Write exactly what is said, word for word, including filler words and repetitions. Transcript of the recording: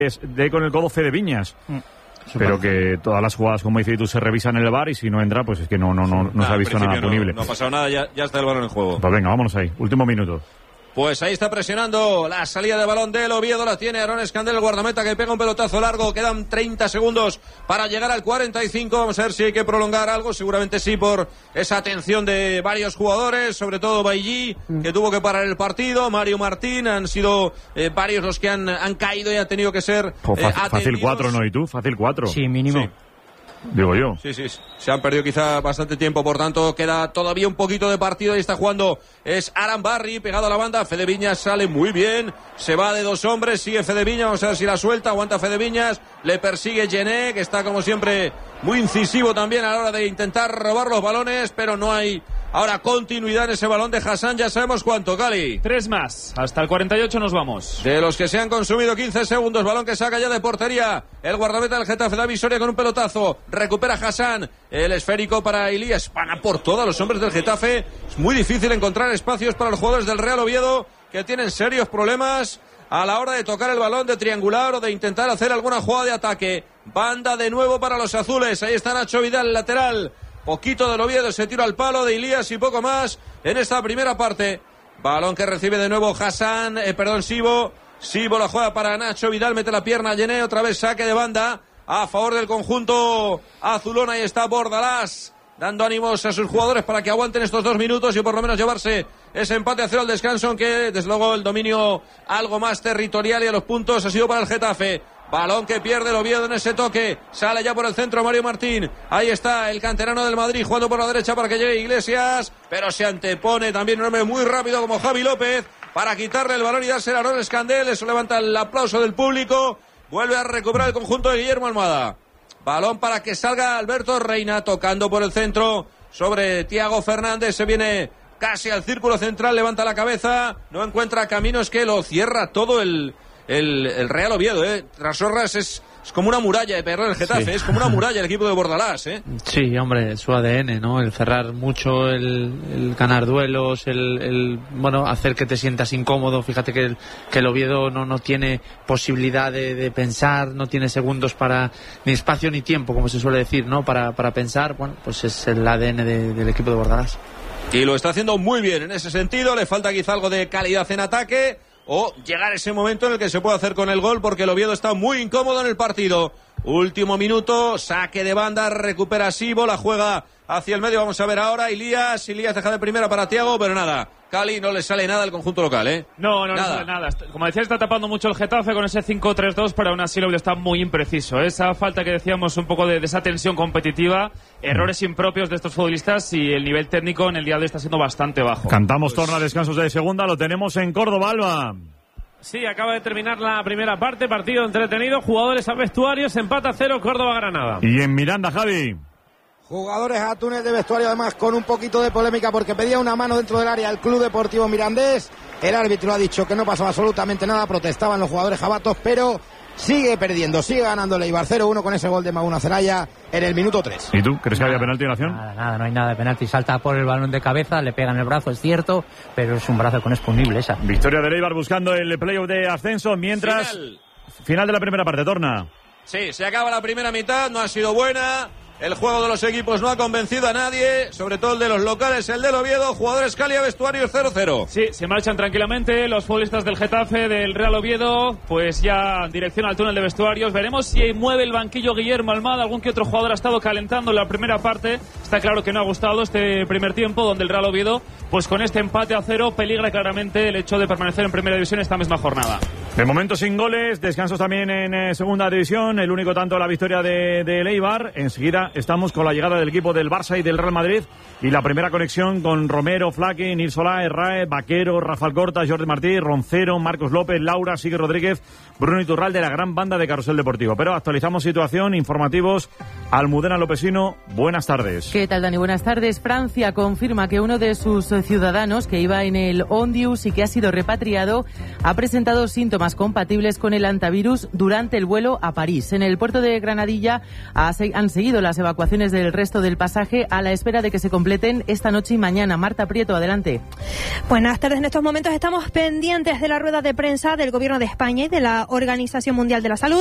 de con el codo Fede Viñas. Mm. Pero que todas las jugadas, como dices tú, se revisan en el V A R y si no entra, pues es que no no no, no nah, se ha visto nada punible. No, no ha pasado nada, ya, ya está el balón en juego. Pues venga, vámonos ahí. Último minuto. Pues ahí está presionando la salida de balón del Oviedo, la tiene Aarón Escandel, el guardameta, que pega un pelotazo largo. Quedan treinta segundos para llegar al cuarenta y cinco. Vamos a ver si hay que prolongar algo, seguramente sí, por esa atención de varios jugadores, sobre todo Bailly, que tuvo que parar el partido, Mario Martín, han sido eh, varios los que han, han caído y han tenido que ser pues eh, fácil, fácil cuatro, ¿no? ¿Y tú? Fácil cuatro. Sí, mínimo. Sí. Digo yo. Sí, sí, se han perdido quizá bastante tiempo, por tanto queda todavía un poquito de partido y está jugando es Aran Barry, pegado a la banda. Fede Viñas sale muy bien, se va de dos hombres, sigue Fede Viñas, vamos a ver si la suelta, aguanta Fede Viñas, le persigue Gené, que está como siempre muy incisivo también a la hora de intentar robar los balones, pero no hay ahora continuidad en ese balón de Hassan. Ya sabemos cuánto, Cali. Tres más, hasta el cuarenta y ocho nos vamos. De los que se han consumido quince segundos, balón que saca ya de portería el guardameta del Getafe, David Soria, con un pelotazo, recupera Hassan, el esférico para Elías, van a por todos los hombres del Getafe. Es muy difícil encontrar espacios para los jugadores del Real Oviedo, que tienen serios problemas a la hora de tocar el balón, de triangular o de intentar hacer alguna jugada de ataque. Banda de nuevo para los azules, ahí está Nacho Vidal, lateral. Poquito del Oviedo, se tira al palo de Elías y poco más en esta primera parte. Balón que recibe de nuevo Hassan, eh, perdón, Sibo. Sibo la juega para Nacho Vidal, mete la pierna a Gené, otra vez saque de banda a favor del conjunto azulón. Ahí está Bordalás, dando ánimos a sus jugadores para que aguanten estos dos minutos y por lo menos llevarse ese empate a cero al descanso, aunque desde luego el dominio algo más territorial y a los puntos ha sido para el Getafe. Balón que pierde el Oviedo en ese toque. Sale ya por el centro Mario Martín. Ahí está el canterano del Madrid jugando por la derecha para que llegue Iglesias. Pero se antepone también un hombre muy rápido como Javi López para quitarle el balón y dárselo a Aarón Escandel. Eso levanta el aplauso del público. Vuelve a recuperar el conjunto de Guillermo Almada. Balón para que salga Alberto Reina tocando por el centro sobre Thiago Fernández. Se viene casi al círculo central. Levanta la cabeza. No encuentra caminos, que lo cierra todo el... El, el Real Oviedo, ¿eh? Trasorras es, es como una muralla de perro el Getafe, sí. Es como una muralla el equipo de Bordalás, ¿eh? Sí, hombre, su A D N, ¿no? El cerrar mucho, el, el ganar duelos, el, el, bueno, hacer que te sientas incómodo. Fíjate que el, que el Oviedo no, no tiene posibilidad de, de pensar, no tiene segundos para, ni espacio ni tiempo, como se suele decir, ¿no? Para, para pensar, bueno, pues es el A D N de, del equipo de Bordalás. Y lo está haciendo muy bien en ese sentido, le falta quizá algo de calidad en ataque, o llegar ese momento en el que se puede hacer con el gol, porque el Oviedo está muy incómodo en el partido. Último minuto, saque de banda, recupera Sibo, la juega hacia el medio, vamos a ver ahora, Elías, Elías deja de primera para Thiago, pero nada, Cali, no le sale nada al conjunto local, ¿eh? No, no, no sale nada. Como decía, está tapando mucho el Getafe con ese cinco tres dos, pero aún así el Oviedo está muy impreciso. Esa falta que decíamos un poco de, de esa tensión competitiva, errores impropios de estos futbolistas, y el nivel técnico en el día de hoy está siendo bastante bajo. Cantamos pues... torna a descansos de segunda, lo tenemos en Córdoba, Alba. Sí, acaba de terminar la primera parte, partido entretenido, jugadores a vestuarios, empate a cero, Córdoba-Granada. Y en Miranda, Javi. Jugadores a túnel de vestuario, además con un poquito de polémica porque pedía una mano dentro del área el Club Deportivo Mirandés. El árbitro ha dicho que no pasaba absolutamente nada, protestaban los jugadores jabatos, pero sigue perdiendo, sigue ganando el Eibar cero uno con ese gol de Maguna Zelaya en el minuto tres. ¿Y tú? ¿Crees que había penalti en acción? Nada, nada, no hay nada de penalti. Salta por el balón de cabeza, le pega en el brazo, es cierto, pero es un brazo con exponible esa. Victoria del Eibar buscando el playoff de ascenso, mientras... Final. Final de la primera parte, Torna. Sí, se acaba la primera mitad, no ha sido buena. El juego de los equipos no ha convencido a nadie, sobre todo el de los locales, el del Oviedo. Jugadores Cali a vestuario cero cero. Sí, se marchan tranquilamente los futbolistas del Getafe, del Real Oviedo, pues ya en dirección al túnel de vestuarios. Veremos si mueve el banquillo Guillermo Almada. Algún que otro jugador ha estado calentando en la primera parte. Está claro que no ha gustado este primer tiempo, donde el Real Oviedo, pues con este empate a cero, peligra claramente el hecho de permanecer en primera división esta misma jornada. De momento sin goles, descansos también en eh, segunda división. El único tanto la victoria de, de Eibar. Enseguida estamos con la llegada del equipo del Barça y del Real Madrid y la primera conexión con Romero, Flaque, Nil Solá, Errae, Vaquero, Rafael Corta, Jordi Martí, Roncero, Marcos López, Laura, Sigue Rodríguez, Bruno Iturralde, de la gran banda de Carrusel Deportivo. Pero actualizamos situación, informativos. Almudena Lopesino, buenas tardes. ¿Qué tal, Dani? Buenas tardes. Francia confirma que uno de sus ciudadanos que iba en el Ondius y que ha sido repatriado ha presentado síntomas síntomas compatibles con el antivirus durante el vuelo a París. En el puerto de Granadilla han seguido las evacuaciones del resto del pasaje a la espera de que se completen esta noche y mañana. Marta Prieto, adelante. Buenas tardes. En estos momentos estamos pendientes de la rueda de prensa del Gobierno de España y de la Organización Mundial de la Salud.